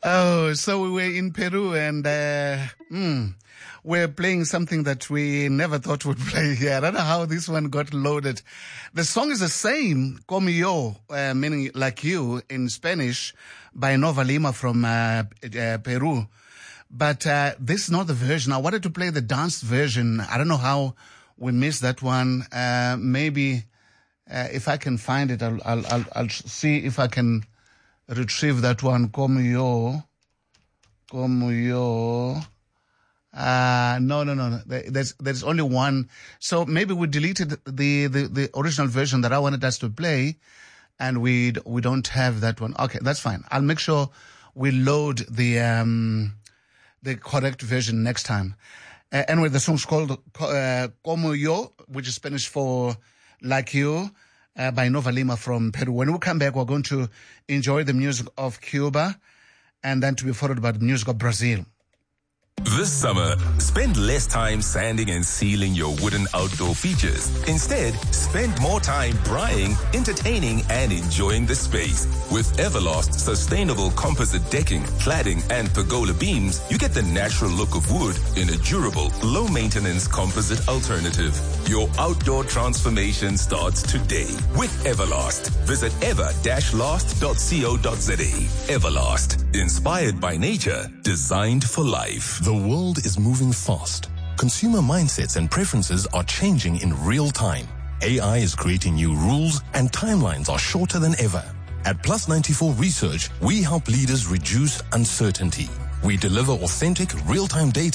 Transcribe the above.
Oh, so we were in Peru and we're playing something that we never thought would play here. I don't know how this one got loaded. The song is the same, Como Yo, meaning like you in Spanish, by Nova Lima from Peru. But this is not the version. I wanted to play the dance version. I don't know how we missed that one. Maybe if I can find it, I'll see if I can retrieve that one. Como Yo. No. There's only one. So maybe we deleted the original version that I wanted us to play, and we don't have that one. Okay, that's fine. I'll make sure we load the correct version next time. Anyway, the song's called Como Yo, which is Spanish for like you, by Nova Lima from Peru. When we come back, we're going to enjoy the music of Cuba, and then to be followed by the music of Brazil. This summer, spend less time sanding and sealing your wooden outdoor features. Instead, spend more time drying, entertaining, and enjoying the space. With Everlast sustainable composite decking, cladding, and pergola beams, you get the natural look of wood in a durable, low-maintenance composite alternative. Your outdoor transformation starts today with Everlast. Visit ever-last.co.za. Everlast, inspired by nature, designed for life. The world is moving fast. Consumer mindsets and preferences are changing in real time. AI is creating new rules and timelines are shorter than ever. At Plus 94 Research, we help leaders reduce uncertainty. We deliver authentic, real-time data